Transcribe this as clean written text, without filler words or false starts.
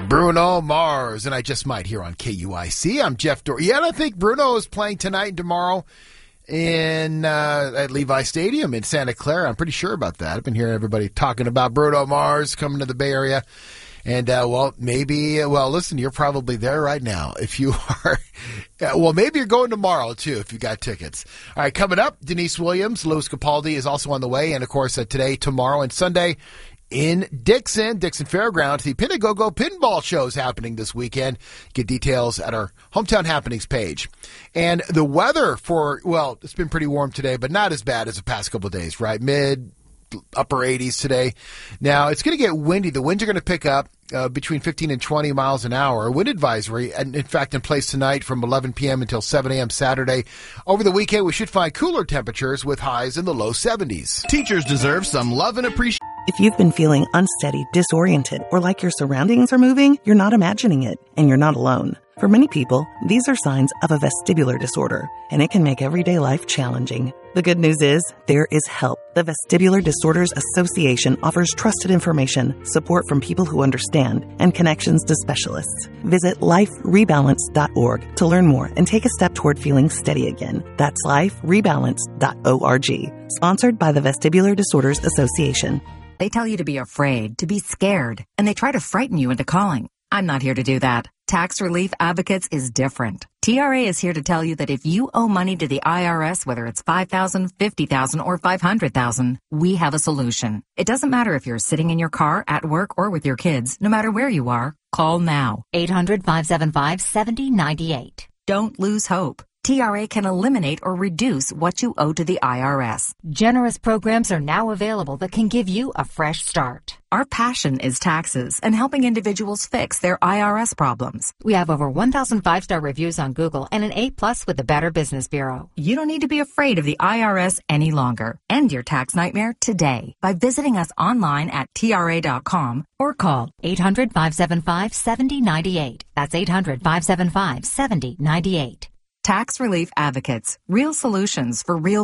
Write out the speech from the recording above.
Bruno Mars, and I just might here on KUIC. I'm Jeff Doherty. Yeah, and I think Bruno is playing tonight and tomorrow at Levi Stadium in Santa Clara. I'm pretty sure about that. I've been hearing everybody talking about Bruno Mars coming to the Bay Area. And, listen, you're probably there right now. If you are, maybe you're going tomorrow, too, if you got tickets. All right, coming up, Denise Williams, Louis Capaldi is also on the way. And, of course, today, tomorrow, and Sunday in Dixon Fairgrounds, the Pinagogo Pinball Show is happening this weekend. Get details at our Hometown Happenings page. And the weather it's been pretty warm today, but not as bad as the past couple of days, right? Upper 80s today. Now, it's going to get windy. The winds are going to pick up between 15 and 20 miles an hour. A wind advisory, and in fact, in place tonight from 11 p.m. until 7 a.m. Saturday. Over the weekend, we should find cooler temperatures with highs in the low 70s. Teachers deserve some love and appreciation. If you've been feeling unsteady, disoriented, or like your surroundings are moving, you're not imagining it, and you're not alone. For many people, these are signs of a vestibular disorder, and it can make everyday life challenging. The good news is, there is help. The Vestibular Disorders Association offers trusted information, support from people who understand, and connections to specialists. Visit liferebalance.org to learn more and take a step toward feeling steady again. That's liferebalance.org. Sponsored by the Vestibular Disorders Association. They tell you to be afraid, to be scared, and they try to frighten you into calling. I'm not here to do that. Tax Relief Advocates is different. TRA is here to tell you that if you owe money to the IRS, whether it's $5,000, $50,000, or $500,000, we have a solution. It doesn't matter if you're sitting in your car, at work, or with your kids. No matter where you are, call now. 800-575-7098. Don't lose hope. TRA can eliminate or reduce what you owe to the IRS. Generous programs are now available that can give you a fresh start. Our passion is taxes and helping individuals fix their IRS problems. We have over 1,000 5-star reviews on Google and an A+ with the Better Business Bureau. You don't need to be afraid of the IRS any longer. End your tax nightmare today by visiting us online at TRA.com or call 800-575-7098. That's 800-575-7098. Tax Relief Advocates. Real solutions for real